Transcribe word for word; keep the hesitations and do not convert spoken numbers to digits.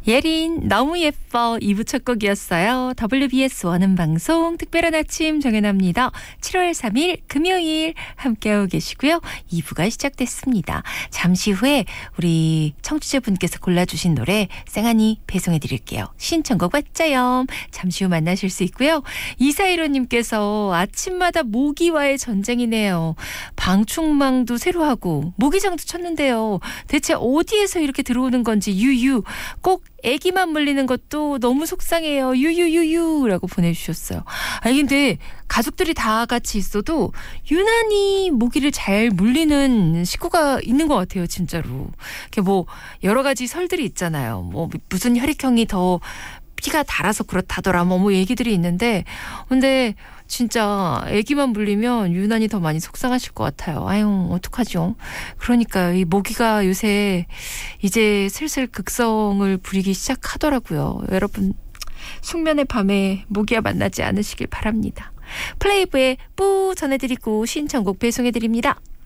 예린 너무 예뻐 이 부 첫 곡이었어요. 더블유비에스 원음 방송 특별한 아침 정연아입니다. 칠월 삼일 금요일 함께하고 계시고요. 이 부가 시작됐습니다. 잠시 후에 우리 청취자분께서 골라주신 노래 쌩하니 배송해드릴게요. 신청곡 왔자요. 잠시 후 만나실 수 있고요. 이사일호님께서 아침마다 모기와의 전쟁이네요. 방충망도 새로 하고 모기장도 쳤는데요. 대체 어디에서 이렇게 들어오는 건지 유유 꼭 애기만 물리는 것도 너무 속상해요. 유유유유라고 보내주셨어요. 아니 근데 가족들이 다 같이 있어도 유난히 모기를 잘 물리는 식구가 있는 것 같아요. 진짜로. 이렇게 뭐 여러 가지 설들이 있잖아요. 뭐 무슨 혈액형이 더 피가 달아서 그렇다더라 뭐, 뭐 얘기들이 있는데 근데 진짜 애기만 물리면 유난히 더 많이 속상하실 것 같아요. 아유 어떡하죠. 그러니까 이 모기가 요새 이제 슬슬 극성을 부리기 시작하더라고요. 여러분 숙면의 밤에 모기와 만나지 않으시길 바랍니다. 플레이브의 뿌 전해드리고 신청곡 배송해드립니다.